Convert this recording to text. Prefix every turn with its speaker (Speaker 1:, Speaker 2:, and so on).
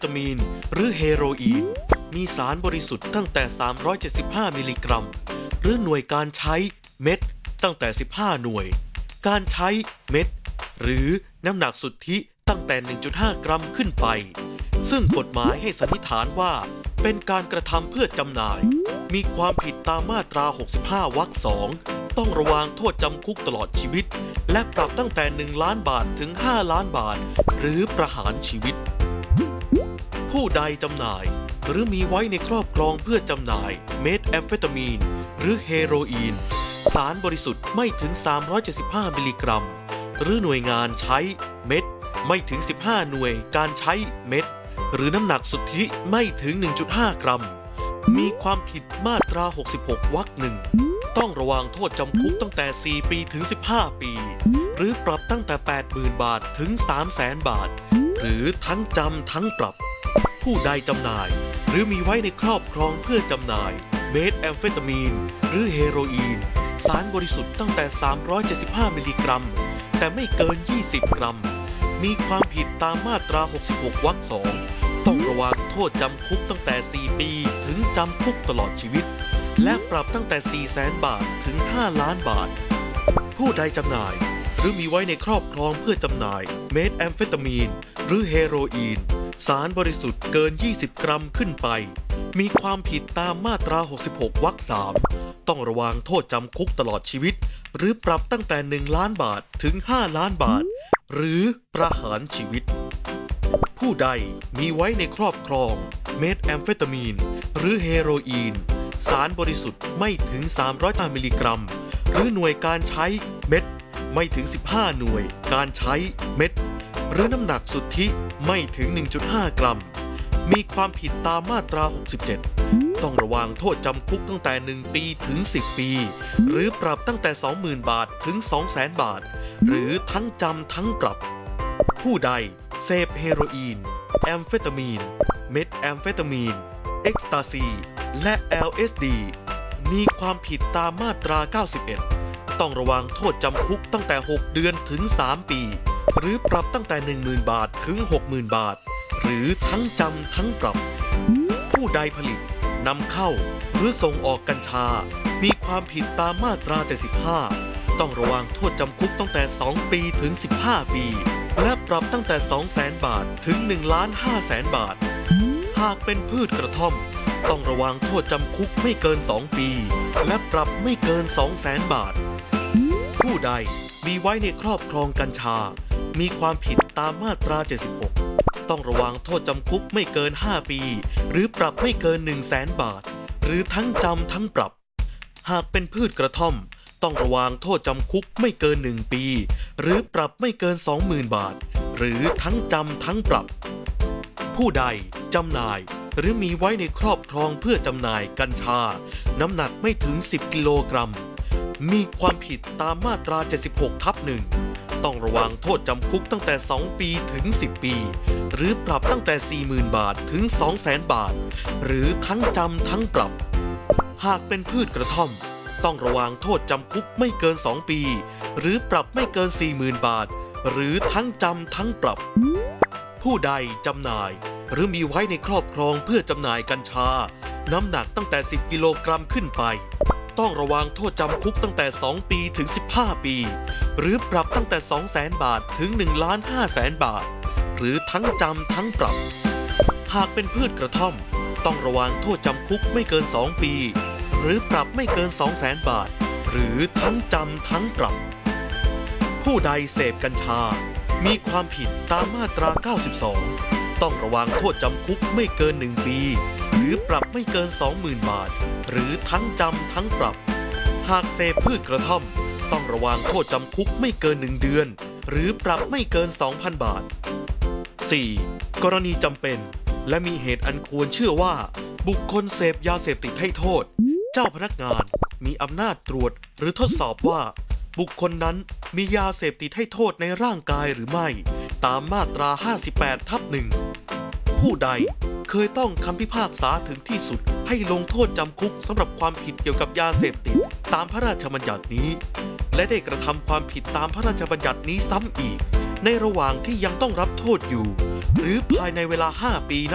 Speaker 1: ตามีนหรือเฮโรอีนมีสารบริสุทธิ์ตั้งแต่375มิลลิกรัมหรือหน่วยการใช้เม็ดตั้งแต่15หน่วยการใช้เม็ดหรือน้ำหนักสุทธิตั้งแต่ 1.5 กรัมขึ้นไปซึ่งกฎหมายให้สันนิษฐานว่าเป็นการกระทำเพื่อจำหน่ายมีความผิดตามมาตรา65วรรค2ต้องระวางโทษจำคุกตลอดชีวิตและปรับตั้งแต่1ล้านบาทถึง5ล้านบาทหรือประหารชีวิตผู้ใดจำหน่ายหรือมีไว้ในครอบครองเพื่อจำหน่ายเมทแอมเฟตามีนหรือเฮโรอีนสารบริสุทธิ์ไม่ถึง375มิลลิกรัมหรือหน่วยงานใช้เม็ดไม่ถึง15หน่วยการใช้เม็ดหรือน้ำหนักสุทธิไม่ถึง 1.5 กรัมมีความผิดมาตรา66วรรค1ต้องระวางโทษจำคุกตั้งแต่4ปีถึง15ปีหรือปรับตั้งแต่ 80,000 บาทถึง 300,000 บาทหรือทั้งจำทั้งปรับผู้ใดจำหน่ายหรือมีไว้ในครอบครองเพื่อจำหน่ายเมทแอมเฟตามีนหรือเฮโรอีนสารบริสุทธิ์ตั้งแต่375มิลลิกรัมแต่ไม่เกิน20กรัมมีความผิดตามมาตรา66วรรค2ต้องระวางโทษจำคุกตั้งแต่4ปีถึงจำคุกตลอดชีวิตและปรับตั้งแต่400,000 บาทถึง5ล้านบาทผู้ใดจำหน่ายหรือมีไว้ในครอบครองเพื่อจำหน่ายเมทแอมเฟตามีนหรือเฮโรอีนสารบริสุทธิ์เกิน20กรัมขึ้นไปมีความผิดตามมาตรา66วรรค3ต้องระวางโทษจำคุกตลอดชีวิตหรือปรับตั้งแต่1ล้านบาทถึง5ล้านบาทหรือประหารชีวิตผู้ใดมีไว้ในครอบครองเมทแอมเฟตามีนหรือเฮโรอีนสารบริสุทธิ์ไม่ถึง300มิลลิกรัมหรือหน่วยการใช้เม็ดไม่ถึง15หน่วยการใช้เม็ดหรือน้ำหนักสุทธิไม่ถึง 1.5 กรัมมีความผิดตามมาตรา67ต้องระวางโทษจำคุกตั้งแต่1ปีถึง10ปีหรือปรับตั้งแต่ 20,000 บาทถึง 200,000 บาทหรือทั้งจำทั้งปรับผู้ใดเสพเฮโรอีนแอมเฟตามีนเมทแอมเฟตามีนเอ็กซ์ตาซีและ LSD มีความผิดตามมาตรา91ต้องระวางโทษจำคุกตั้งแต่6เดือนถึง3ปีหรือปรับตั้งแต่ 10,000 บาทถึง 60,000 บาทหรือทั้งจำทั้งปรับผู้ใดผลิตนำเข้าหรือส่งออกกัญชามีความผิดตามมาตรา75ต้องระวางโทษจำคุกตั้งแต่2ปีถึง15ปีและปรับตั้งแต่ 200,000 บาทถึง 1,500,000 บาทหากเป็นพืชกระท่อมต้องระวางโทษจำคุกไม่เกิน2ปีและปรับไม่เกิน 200,000 บาทผู้ใดมีไว้ในครอบครองกัญชามีความผิดตามมาตรา76ต้องระวางโทษจำคุกไม่เกิน5ปีหรือปรับไม่เกิน 100,000 บาทหรือทั้งจำทั้งปรับหากเป็นพืชกระท่อมต้องระวางโทษจำคุกไม่เกิน1ปีหรือปรับไม่เกิน 20,000 บาทหรือทั้งจำทั้งปรับผู้ใดจำหน่ายหรือมีไว้ในครอบครองเพื่อจำหน่ายกัญชาน้ำหนักไม่ถึง10กิโลกรัมมีความผิดตามมาตรา76/1ต้องระวางโทษจำคุกตั้งแต่2ปีถึง10ปีหรือปรับตั้งแต่ 40,000 บาทถึง 200,000 บาทหรือทั้งจำทั้งปรับหากเป็นพืชกระท่อมต้องระวางโทษจำคุกไม่เกิน2ปีหรือปรับไม่เกิน 40,000 บาทหรือทั้งจำทั้งปรับผู้ใดจำหน่ายหรือมีไว้ในครอบครองเพื่อจำหน่ายกัญชาน้ำหนักตั้งแต่10กิโลกรัมขึ้นไปต้องระวางโทษจำคุกตั้งแต่2ปีถึง15ปีหรือปรับตั้งแต่ 200,000 บาทถึง 1,500,000 บาทหรือทั้งจำทั้งปรับหากเป็นพืชกระท่อมต้องระวางโทษจำคุกไม่เกิน2ปีหรือปรับไม่เกิน 200,000 บาทหรือทั้งจำทั้งปรับผู้ใดเสพกัญชามีความผิดตามมาตรา92ต้องระวางโทษจำคุกไม่เกิน1ปีหรือปรับไม่เกิน 20,000 บาทหรือทั้งจำทั้งปรับหากเสพพืชกระท่อมต้องระวางโทษจำคุกไม่เกิน1เดือนหรือปรับไม่เกิน 2,000 บาท 4. กรณีจำเป็นและมีเหตุอันควรเชื่อว่าบุคคลเสพยาเสพติดให้โทษเจ้าพนักงานมีอำนาจตรวจหรือทดสอบว่าบุคคลนั้นมียาเสพติดให้โทษในร่างกายหรือไม่ตามมาตรา58/1ผู้ใดเคยต้องคำพิพากษาถึงที่สุดให้ลงโทษจำคุกสำหรับความผิดเกี่ยวกับยาเสพติดตามพระราชบัญญัตินี้และได้กระทำความผิดตามพระราชบัญญัตินี้ซ้ำอีกในระหว่างที่ยังต้องรับโทษอยู่หรือภายในเวลา5 ปี